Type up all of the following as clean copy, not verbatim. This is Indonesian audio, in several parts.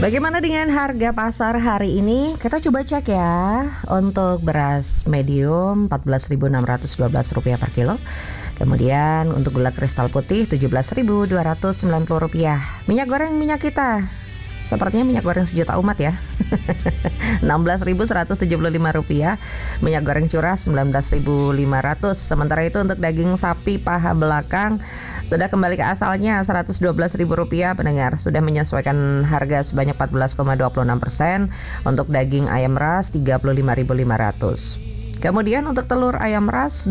Bagaimana dengan harga pasar hari ini? Kita coba cek ya. Untuk beras medium Rp14.612 per kilo. Kemudian untuk gula kristal putih Rp17.290. Minyak goreng minyak kita, sepertinya minyak goreng sejuta umat ya. Rp16.175. Minyak goreng curah Rp19.500. Sementara itu untuk daging sapi paha belakang sudah kembali ke asalnya Rp112.000 pendengar. Sudah menyesuaikan harga sebanyak 14,26%. Untuk daging ayam ras Rp35.500. Kemudian untuk telur ayam ras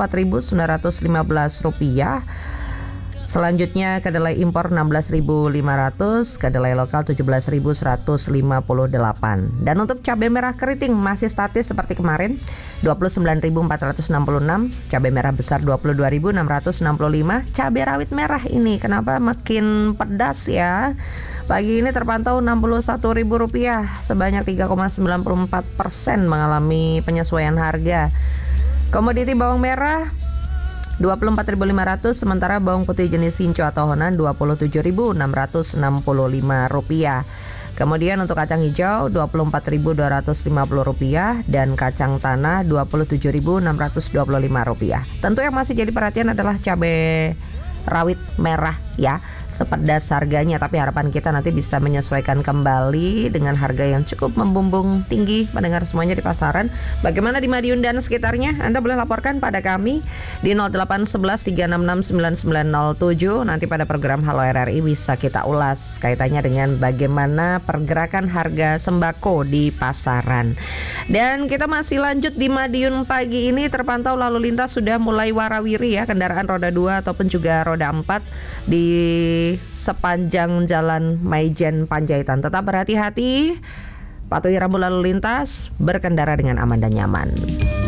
Rp24.915. Selanjutnya kedelai impor Rp16.500, kedelai lokal Rp17.158. Dan untuk cabai merah keriting masih statis seperti kemarin Rp29.466, cabai merah besar Rp22.665. Cabai rawit merah ini kenapa makin pedas ya? Pagi ini terpantau Rp61.000, sebanyak 3,94% mengalami penyesuaian harga. Komoditi bawang merah Rp24.500, sementara bawang putih jenis Sinco atau Honan Rp27.665. Kemudian untuk kacang hijau Rp24.250 dan kacang tanah Rp27.625. Tentu yang masih jadi perhatian adalah cabai rawit merah ya, sepedas harganya, tapi harapan kita nanti bisa menyesuaikan kembali dengan harga yang cukup membumbung tinggi mendengar semuanya di pasaran. Bagaimana di Madiun dan sekitarnya? Anda boleh laporkan pada kami di 0811 366 9907. Nanti pada program Halo RRI bisa kita ulas kaitannya dengan bagaimana pergerakan harga sembako di pasaran. Dan kita masih lanjut di Madiun pagi ini, terpantau lalu lintas sudah mulai warawiri ya, kendaraan roda 2 ataupun juga roda 4 di sepanjang jalan Maijen Panjaitan. Tetap berhati-hati, patuhi rambu lalu lintas, berkendara dengan aman dan nyaman.